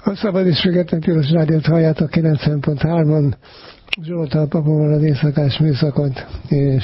A Szabad és Független Tilos Rádiót halljátok 90.3-on. Zsoltal Papommal az éjszakás műszakot, és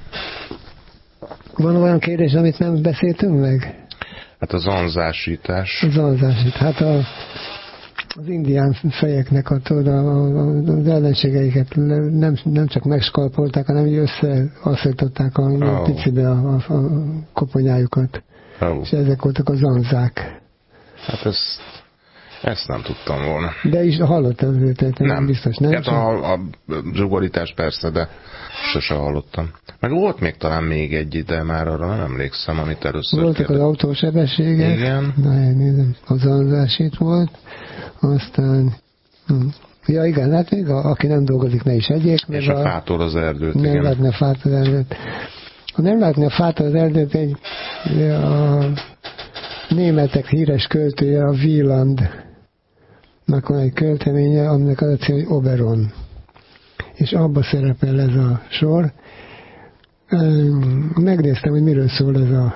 van olyan kérdés, amit nem beszéltünk meg? Hát a zanzásítás. A zanzásítás. Hát az indián fejeknek az ellenségeiket nem csak megskalpolták, hanem így összeasszították a picibe a koponyájukat. És ezek voltak a zanzák. Hát ezt nem tudtam volna. De is hallottam, nem biztos, nem? Hát a zsugorítás persze, de sose hallottam. Meg volt még talán még egy, de már arra nem emlékszem, amit először voltak az autósebességek. Igen. Na, én nézem, a zanzásít volt. Aztán... Ja, igen, hát még aki nem dolgozik, ne is egyék. És a fától az erdőt, nem igen. látni a fától az erdőt. Ha nem látni a fától az erdőt, a németek híres költője, a Wielandnak van egy költeménye, aminek az a cím, hogy Oberon. És abba szerepel ez a sor. Megnéztem, hogy miről szól ez a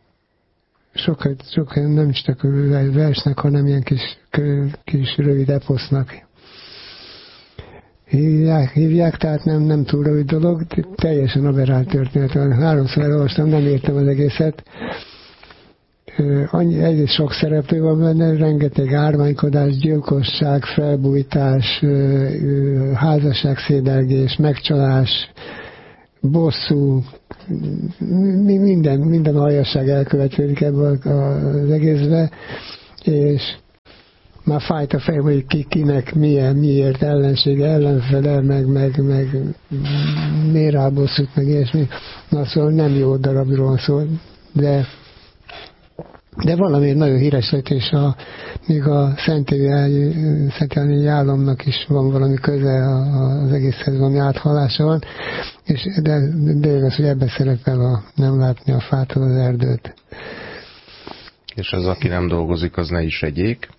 sok nem csak versnek, hanem ilyen kis rövid eposznak hívják, tehát nem túl rövid dolog, teljesen aberrált történet. 3-szor elolvastam, nem értem az egészet. Egyrészt sok szereplő van benne, rengeteg árványkodás, gyilkosság, felbújtás, házasságszédelgés, megcsalás, bosszú, minden aljasság elkövetődik ebből az egészbe, és már fájt a fejem, hogy kinek miért ellensége, ellenfele, meg miért áll bosszút, meg ilyesmi. Na szóval nem jó darabról szól, de valamiért nagyon híres lett, és még a Szentélyi államnak is van valami köze az egészhez, valami áthallása van, de az, hogy ebben szerepel nem látni a fától az erdőt. És az, aki nem dolgozik, az ne is egyék.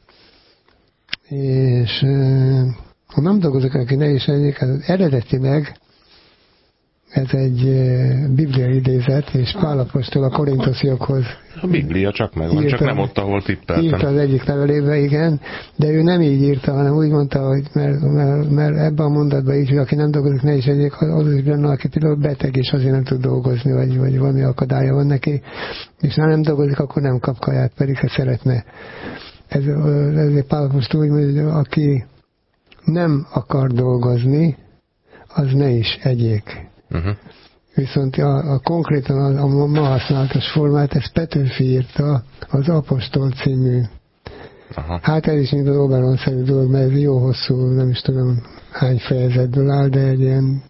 És ha nem dolgozik, aki ne is egyék, az eredetileg ez egy bibliai idézet, és Pál apostol a korinthosiakhoz. A Biblia csak megvan, csak nem ott, ahol tippeltem. Írta az egyik levelébe, igen, de ő nem így írta, hanem úgy mondta, hogy mert ebben a mondatban így, hogy aki nem dolgozik, ne is egyik, az is benne, aki például beteg, és azért nem tud dolgozni, vagy valami akadálya van neki, és ha nem dolgozik, akkor nem kap kaját, pedig ha szeretne. Ezért Pál apostol úgy mondja, hogy aki nem akar dolgozni, az ne is egyék. Uh-huh. Viszont konkrétan a ma használatos formát, ezt Petőfi írta az Apostol című. Aha. Hát ez is mint az Oberon-szerű dolog, mert ez jó hosszú, nem is tudom hány fejezetből áll, de egy ilyen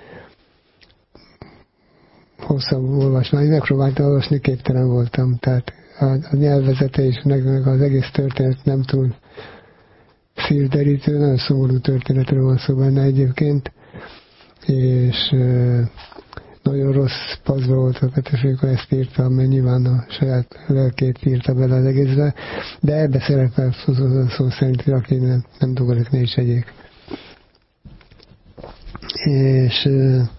hosszabb olvasmány. Megpróbáltam olvasni, képtelen voltam. Tehát a nyelvezete és meg az egész történet nem túl szívderítő, nagyon szomorú történetről van szó benne egyébként. És nagyon rossz paszba volt a Petőfi, amikor ezt írta, mert nyilván a saját lelkét írta bele az egészbe, de ebbe szerepel szó szerint, hogy aki nem dolgozik, ne is egyék. És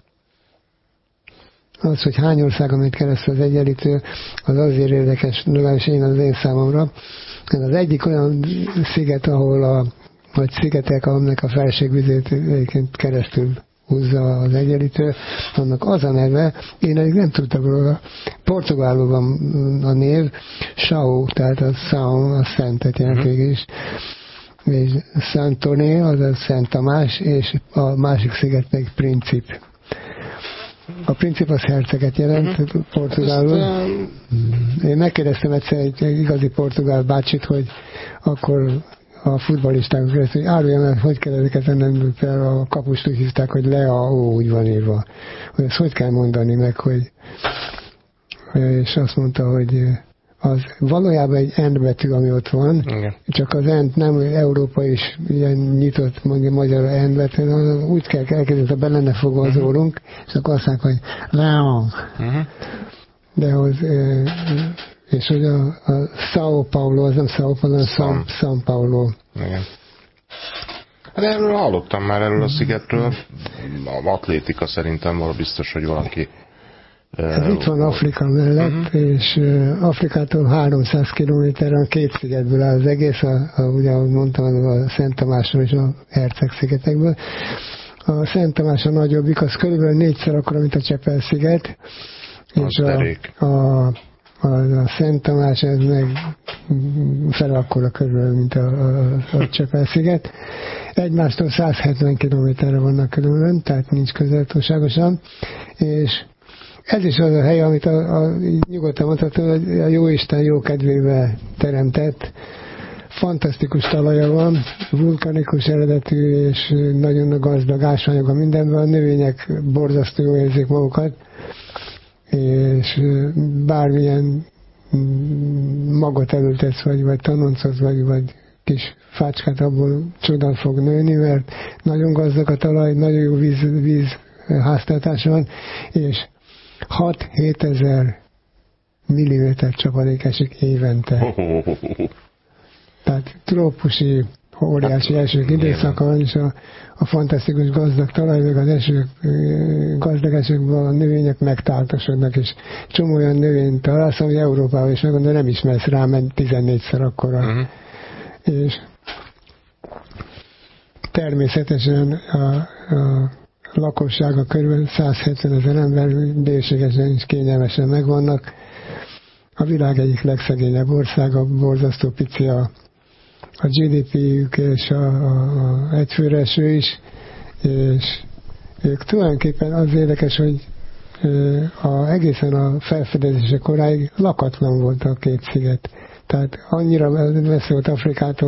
az, hogy hány országon megy keresztül az Egyenlítő, az azért érdekes, legalábbis az én számomra. Ez az egyik olyan sziget, vagy szigetek, aminek a felségvizét egyébként keresztül húzza az Egyenlítő, annak az a neve, én eddig nem tudtam róla, portugálul van a név, São, tehát a São, a Szentet jelent végül is, és Santoné, az a Szent Tamás, és a másik sziget meg Princip. A Princip az herceget jelent portugálul. Én megkérdeztem egyszer egy igazi portugál bácsit, hogy akkor a futballistákon keresztül, hogy árulja meg, hogy kell ezeket ennem, a kapust úgy hívták, hogy Leao, úgy van írva. Hogy ezt hogy kell mondani meg, hogy és azt mondta, hogy az valójában egy N betű, ami ott van, igen. Csak az N nem Európa is ilyen nyitott, mondja magyar N betű, úgy kell elkezdeni, ha be lenne fogva az órunk, és akkor azt mondják, hogy Leao. De az és hogy a São Paulo, az nem São Paulo, hanem São Paulo. Igen. Hát erről hallottam már, erről a szigetről. A atlétika szerintem biztos, hogy valaki Ez itt van Afrika mellett, és Afrikától 300 kilométerre 2 szigetből áll az egész, ugye ahogy mondtam, a Szent Tamásról és a Herceg-szigetekből. A Szent Tamás a nagyobbik, az körülbelül 4-szer akkora, mint a Csepel-sziget, és a Szent Tamás ez meg fel akkora körülbelül, mint a Csepel-sziget. Egymástól 170 kilométerre vannak körülbelül, tehát nincs közel túlságosan, és ez is az a hely, amit nyugodtan mondható, hogy a Jóisten jó kedvébe teremtett. Fantasztikus talaja van, vulkanikus eredetű, és nagyon gazdag ásványok a mindenben. A növények borzasztó jól érzik magukat, és bármilyen magot elültetsz, vagy tanoncot, vagy kis fácskát, abból csoda fog nőni, mert nagyon gazdag a talaj, nagyon jó víz háztartása van, és 6-7 ezer milliméter csapadék esik évente. Tehát trópusi, óriási esők időszaka van, és a fantasztikus gazdag talaj, meg az gazdag esőkben a növények megtáltosodnak, és csomó olyan növényt találsz, ami Európában is megmondom, nem ismersz rá, mert 14-szer akkora. És természetesen a lakossága körül 170 000 ember bőségesen és kényelmesen megvannak. A világ egyik legszegényebb országa, borzasztó pici a GDP-jük, és a egyfőre eső is, és ők tulajdonképpen az érdekes, hogy egészen a felfedezése koráig lakatlan volt a két sziget. Tehát annyira messze volt Afrikától,